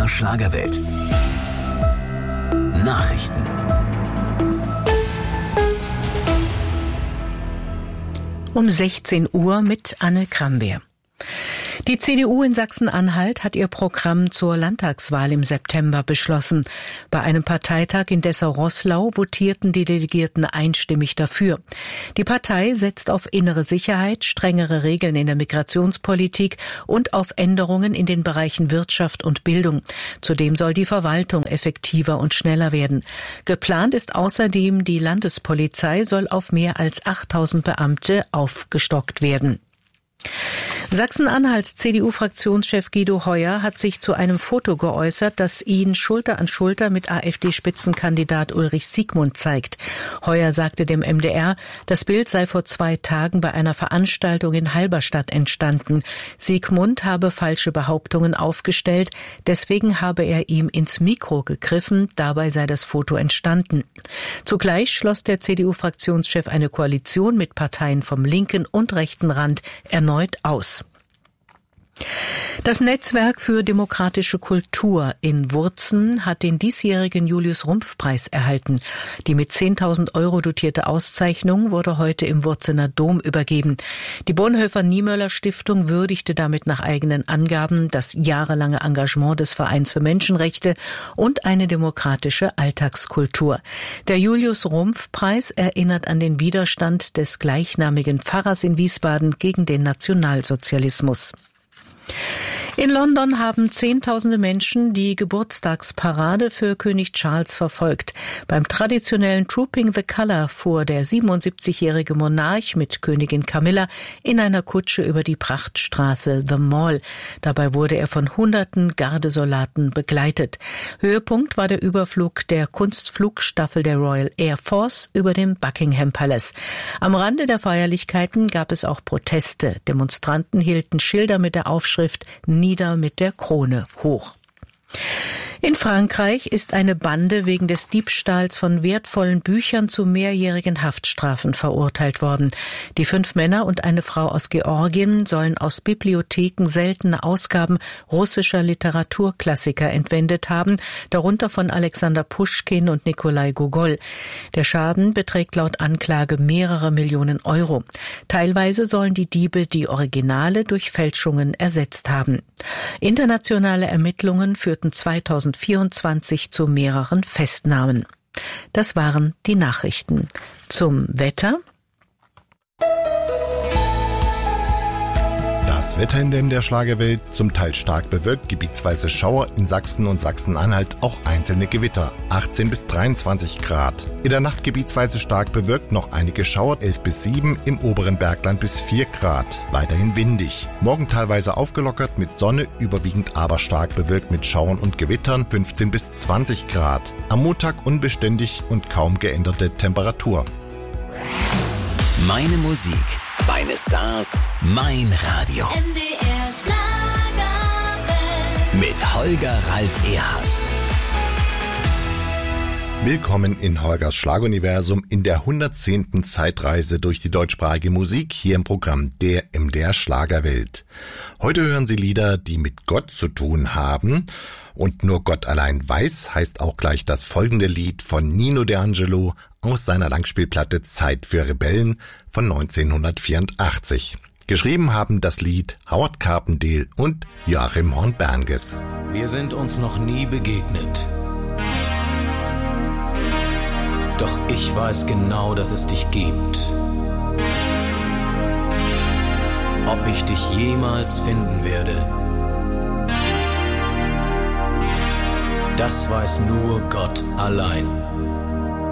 Schlagerwelt. Nachrichten. Um 16 Uhr mit Anne Krambeer. Die CDU in Sachsen-Anhalt hat ihr Programm zur Landtagswahl im September beschlossen. Bei einem Parteitag in Dessau-Roßlau votierten die Delegierten einstimmig dafür. Die Partei setzt auf innere Sicherheit, strengere Regeln in der Migrationspolitik und auf Änderungen in den Bereichen Wirtschaft und Bildung. Zudem soll die Verwaltung effektiver und schneller werden. Geplant ist außerdem, die Landespolizei soll auf mehr als 8.000 Beamte aufgestockt werden. Sachsen-Anhalts CDU-Fraktionschef Guido Heuer hat sich zu einem Foto geäußert, das ihn Schulter an Schulter mit AfD-Spitzenkandidat Ulrich Siegmund zeigt. Heuer sagte dem MDR, das Bild sei vor 2 Tagen bei einer Veranstaltung in Halberstadt entstanden. Siegmund habe falsche Behauptungen aufgestellt, deswegen habe er ihm ins Mikro gegriffen, dabei sei das Foto entstanden. Zugleich schloss der CDU-Fraktionschef eine Koalition mit Parteien vom linken und rechten Rand erneut aus. Das Netzwerk für demokratische Kultur in Wurzen hat den diesjährigen Julius-Rumpf-Preis erhalten. Die mit 10.000 € dotierte Auszeichnung wurde heute im Wurzener Dom übergeben. Die Bonhoeffer-Niemöller-Stiftung würdigte damit nach eigenen Angaben das jahrelange Engagement des Vereins für Menschenrechte und eine demokratische Alltagskultur. Der Julius-Rumpf-Preis erinnert an den Widerstand des gleichnamigen Pfarrers in Wiesbaden gegen den Nationalsozialismus. In London haben Zehntausende Menschen die Geburtstagsparade für König Charles verfolgt. Beim traditionellen Trooping the Colour fuhr der 77-jährige Monarch mit Königin Camilla in einer Kutsche über die Prachtstraße The Mall. Dabei wurde er von Hunderten Gardesoldaten begleitet. Höhepunkt war der Überflug der Kunstflugstaffel der Royal Air Force über dem Buckingham Palace. Am Rande der Feierlichkeiten gab es auch Proteste. Demonstranten hielten Schilder mit der Aufschrift "Nieder mit der Krone" hoch. In Frankreich ist eine Bande wegen des Diebstahls von wertvollen Büchern zu mehrjährigen Haftstrafen verurteilt worden. Die 5 Männer und eine Frau aus Georgien sollen aus Bibliotheken seltene Ausgaben russischer Literaturklassiker entwendet haben, darunter von Alexander Puschkin und Nikolai Gogol. Der Schaden beträgt laut Anklage mehrere Millionen Euro. Teilweise sollen die Diebe die Originale durch Fälschungen ersetzt haben. Internationale Ermittlungen führten 2024 zu mehreren Festnahmen. Das waren die Nachrichten. Zum Wetter. Das Wetter in der Schlagerwelt: zum Teil stark bewölkt, gebietsweise Schauer, in Sachsen und Sachsen-Anhalt auch einzelne Gewitter, 18 bis 23 Grad. In der Nacht gebietsweise stark bewölkt, noch einige Schauer, 11 bis 7, im oberen Bergland bis 4 Grad, weiterhin windig. Morgen teilweise aufgelockert mit Sonne, überwiegend aber stark bewölkt mit Schauern und Gewittern, 15 bis 20 Grad. Am Montag unbeständig und kaum geänderte Temperatur. Meine Musik, meine Stars, mein Radio. MDR Schlagerwelt. Mit Holger Ralf Erhardt. Willkommen in Holgers Schlageruniversum in der 110. Zeitreise durch die deutschsprachige Musik hier im Programm der MDR Schlagerwelt. Heute hören Sie Lieder, die mit Gott zu tun haben. Und nur Gott allein weiß, heißt auch gleich das folgende Lied von Nino D'Angelo aus seiner Langspielplatte Zeit für Rebellen von 1984. Geschrieben haben das Lied Howard Carpendale und Joachim Horn-Bernges. Wir sind uns noch nie begegnet. Doch ich weiß genau, dass es dich gibt. Ob ich dich jemals finden werde, das weiß nur Gott allein.